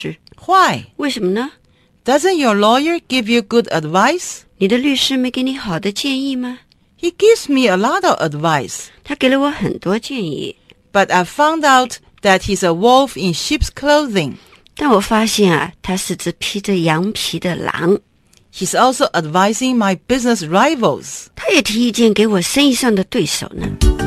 Why? 为什么呢？ Doesn't your lawyer give you good advice? 你的律师没给你好的建议吗？ He gives me a lot of advice, 他给了我很多建议， but I found out that he's a wolf in sheep's clothing. 但我发现啊，他是只披着羊皮的狼。 He's also advising my business rivals. 他也提意见给我生意上的对手呢。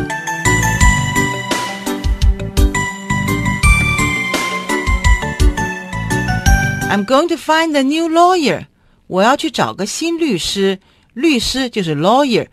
I'm going to find a new lawyer. 我要去找个新律师，律师就是 lawyer,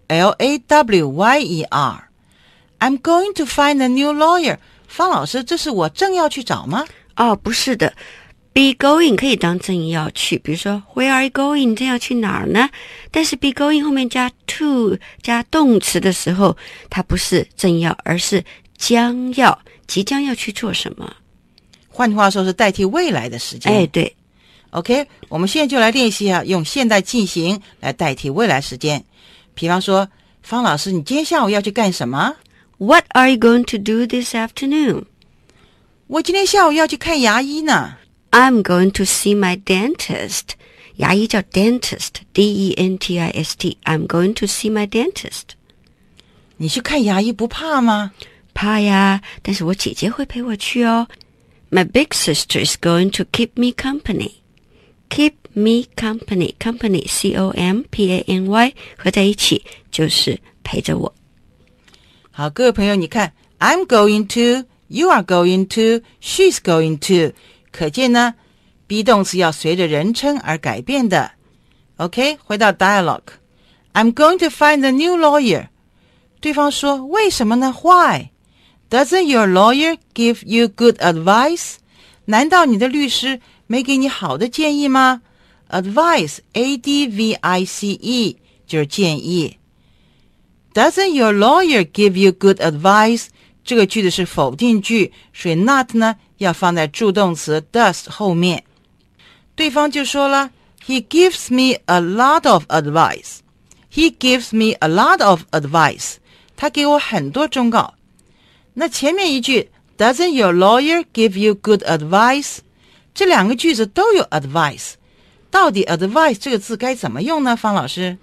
L-A-W-Y-E-R. I'm going to find a new lawyer. 方老师，这是我正要去找吗？ 哦，不是的 ，be going 可以当正要去，比如说 Where are you going？ 正要去哪儿呢？但是 be going 后面加 to 加动词的时候，它不是正要，而是将要，即将要去做什么。 换句话说是代替未来的时间。 哎，对。 OK， 我们现在就来练习一下用现在进行来代替未来时间。比方说，方老师，你今天下午要去干什么？ What are you going to do this afternoon? 我今天下午要去看牙医呢。 I'm going to see my dentist. 牙医叫 dentist, D-E-N-T-I-S-T. I'm going to see my dentist. 你去看牙医不怕吗？ 怕呀，但是我姐姐会陪我去哦。My big sister is going to keep me company. Keep me company. Company, C-O-M-P-A-N-Y 合在一起就是陪着我。 好，各位朋友，你看 I'm going to, you are going to, she's going to 可见呢 be 动词要随着人称而改变的。 OK， 回到 dialogue， I'm going to find a new lawyer。 对方说为什么呢？ Why? Doesn't your lawyer give you good advice? 难道你的律师没给你好的建议吗？ Advice, A-D-V-I-C-E 就是建议。Doesn't your lawyer give you good advice? 这个句子是否定句，所以 not 呢要放在助动词 does 后面。对方就说了 He gives me a lot of advice. He gives me a lot of advice. 他给我很多忠告。那前面一句 Doesn't your lawyer give you good advice? 这两个句子都有 advice。到底 advice 这个字该怎么用呢？方老师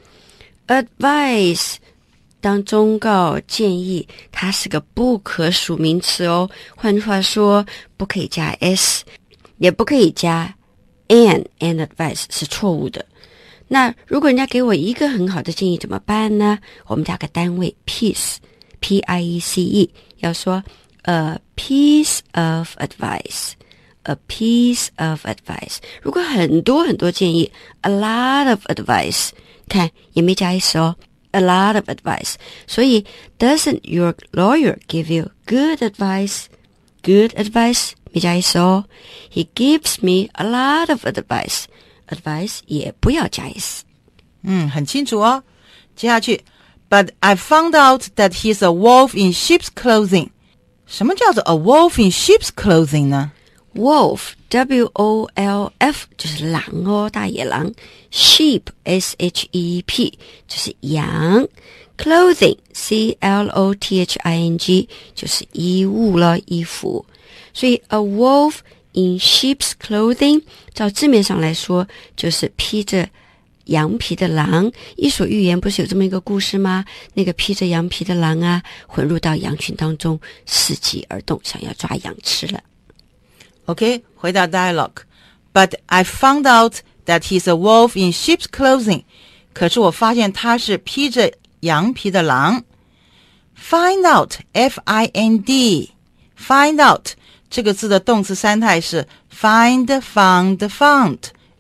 Advice当忠告建议，它是个不可数名词哦。换句话说，不可以加 s， 也不可以加 an advice 是错误的。那如果人家给我一个很好的建议怎么办呢？我们加个单位 piece, P-I-E-C-E， 要说 a piece of advice, a piece of advice。 如果很多很多建议 a lot of advice， 看也没加 s 哦，a lot of advice。 所以 doesn't your lawyer give you good advice? Good advice 没加 s 哦。 He gives me a lot of advice. Advice 也不要加 s。 很清楚哦。接下去 But I found out that he's a wolf in sheep's clothing. 什么叫做 a wolf in sheep's clothing 呢？ Wolf, W-O-L-F 就是狼哦，大野狼。Sheep, S-H-E-E-P 就是羊。Clothing, C-L-O-T-H-I-N-G 就是衣物了，衣服。所以 a wolf in sheep's clothing 照字面上来说就是披着羊皮的狼。伊索寓言不是有这么一个故事吗？那个披着羊皮的狼啊，混入到羊群当中，伺机而动，想要抓羊吃了。 OK， 回到 dialogue. But I found out that he's a wolf in sheep's clothing. 可是我发现他是披着羊皮的狼。Find out, F-I-N-D. Find out 这个字的动词三态是 find, found, found,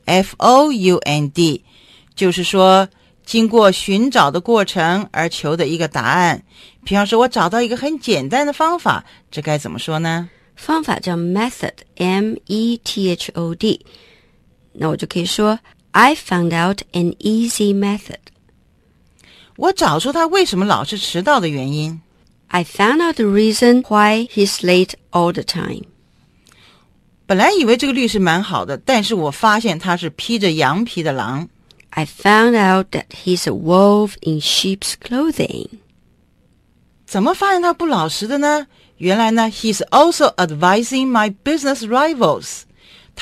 F-O-U-N-D. 就是说经过寻找的过程而求的一个答案。比方说我找到一个很简单的方法，这该怎么说呢？ 方法叫 method, M-E-T-H-O-D。 那我就可以说 I found out an easy method. 我找出他为什么老是迟到的原因。 I found out the reason why he's late all the time. 本来以为这个律师蛮好的，但是我发现他是披着羊皮的狼。 I found out that he's a wolf in sheep's clothing. 怎么发现他不老实的呢？原来呢 he's also advising my business rivals.